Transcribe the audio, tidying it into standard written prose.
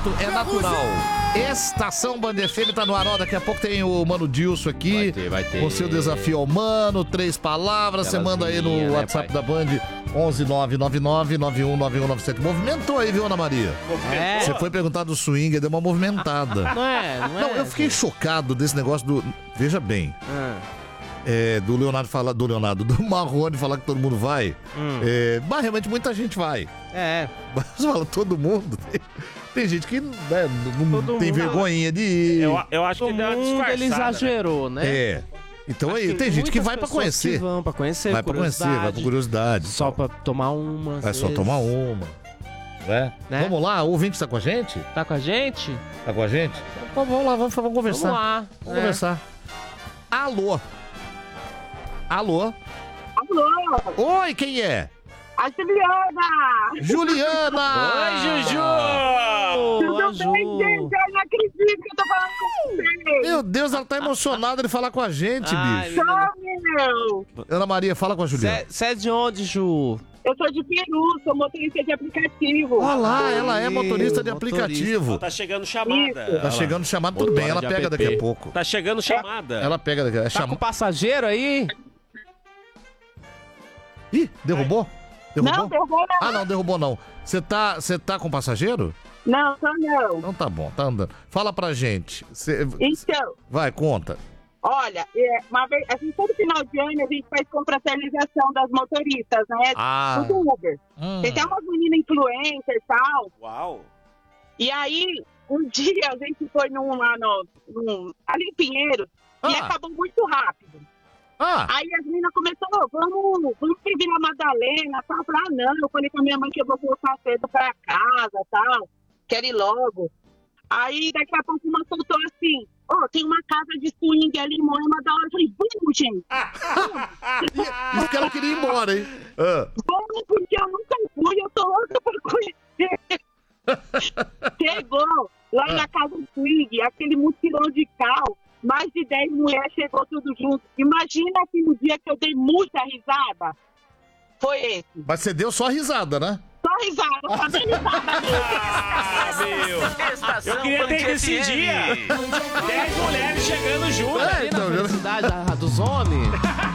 certo, é natural. Estação Band FM tá no ar, ó, daqui a pouco tem o Mano Dilson aqui. Vai ter. Com seu desafio ao Mano, 3 palavras, você manda aí no WhatsApp da Band, 11999919197. Movimentou aí, viu, Ana Maria? Você foi perguntar do swing, deu uma movimentada. Não, eu fiquei chocado desse negócio do... Veja bem. Do do Marrone falar que todo mundo vai. Mas realmente muita gente vai. Mas você fala, todo mundo. Tem gente que não tem vergonhinha de ir. Eu acho que deu uma disfarçada, ele exagerou, né? Então aí, tem gente que vai pra conhecer. Vão pra conhecer, vai pra conhecer, vai por curiosidade. Só pra tomar uma. Vai só tomar uma. Né? Vamos lá, o ouvinte tá com a gente? Tá com a gente? Tá com a gente? Então, vamos lá, vamos conversar. Vamos lá. Vamos conversar. Alô? Alô? Oi, quem é? A Juliana! Oi, Juju! Tudo bem, gente? Eu não acredito que eu tô falando com você. Meu Deus, ela tá emocionada de falar com a gente, bicho. Meu. Ana Maria, fala com a Juliana. Você é de onde, Ju? Eu sou de Peru, sou motorista de aplicativo. Olha lá, ela é motorista de aplicativo. Tá chegando chamada. Tá chegando chamada, tudo bem, ela pega daqui a pouco. Tá chegando chamada. Ela pega daqui a pouco. Tá com passageiro aí? Ih, derrubou? Não, derrubou não. Ah, não, derrubou não. Você tá com passageiro? Não, só não. Então tá bom, tá andando. Fala pra gente. Então, vai, conta. olha, uma vez, assim, todo final de ano a gente faz confraternização das motoristas, né? Do Uber. Tem até umas meninas influencers e tal. Uau! E aí, um dia a gente foi ali em Pinheiros e acabou muito rápido. Aí as meninas começaram, vamos pra Vila Madalena, tal. Eu falei, não, eu falei com a minha mãe que eu vou voltar cedo pra casa, tal, quero ir logo. Aí daqui a pouco uma soltou assim, tem uma casa de swing ali em Moema da hora. Eu falei, vamos, gente. Isso que ela queria ir embora, hein? Vamos, porque eu nunca fui, eu tô louca pra conhecer. Chegou lá na casa do swing, aquele mutirão de carro. Mais de 10 mulheres chegou tudo junto. Imagina que no dia que eu dei muita risada, foi esse. Mas você deu só risada, né? Só risada, só dei risada meu. Eu queria ter esse dia. 10 mulheres chegando juntas. Na felicidade dos homens.